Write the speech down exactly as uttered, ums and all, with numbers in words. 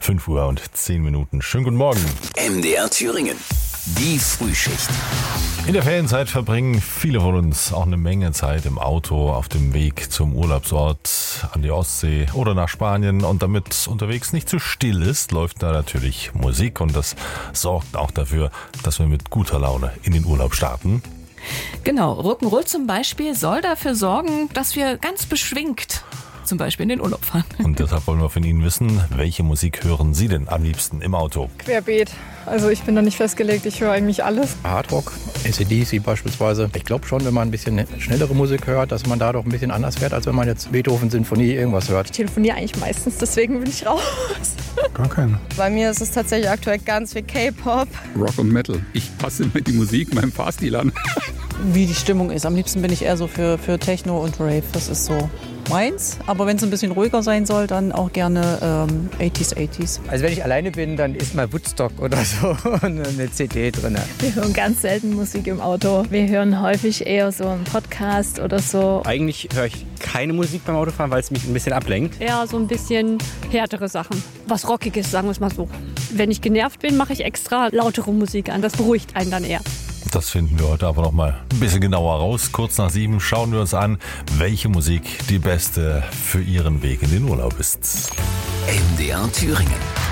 fünf Uhr und zehn Minuten. Schönen guten Morgen. M D R Thüringen. Die Frühschicht. In der Ferienzeit verbringen viele von uns auch eine Menge Zeit im Auto auf dem Weg zum Urlaubsort an die Ostsee oder nach Spanien. Und damit unterwegs nicht zu still ist, läuft da natürlich Musik. Und das sorgt auch dafür, dass wir mit guter Laune in den Urlaub starten. Genau, Rock'n'Roll zum Beispiel soll dafür sorgen, dass wir ganz beschwingt zum Beispiel in den Urlaub fahren. Und deshalb wollen wir von Ihnen wissen, welche Musik hören Sie denn am liebsten im Auto? Querbeet. Also ich bin da nicht festgelegt, ich höre eigentlich alles. Hardrock, A C D C beispielsweise. Ich glaube schon, wenn man ein bisschen schnellere Musik hört, dass man da doch ein bisschen anders fährt, als wenn man jetzt Beethoven, Sinfonie, irgendwas hört. Ich telefoniere eigentlich meistens, deswegen bin ich raus. Gar keinen. Bei mir ist es tatsächlich aktuell ganz viel K-Pop. Rock und Metal. Ich passe immer die Musik meinem Fahrstil an. Wie die Stimmung ist. Am liebsten bin ich eher so für, für Techno und Rave. Das ist so meins. Aber wenn es ein bisschen ruhiger sein soll, dann auch gerne ähm, achtziger, achtziger. Also wenn ich alleine bin, dann ist mal Woodstock oder so eine C D drin. Wir hören ganz selten Musik im Auto. Wir hören häufig eher so einen Podcast oder so. Eigentlich höre ich keine Musik beim Autofahren, weil es mich ein bisschen ablenkt. Eher so ein bisschen härtere Sachen. Was Rockiges, sagen wir es mal so. Wenn ich genervt bin, mache ich extra lautere Musik an. Das beruhigt einen dann eher. Das finden wir heute aber noch mal ein bisschen genauer raus. Kurz nach sieben schauen wir uns an, welche Musik die beste für Ihren Weg in den Urlaub ist. M D R Thüringen.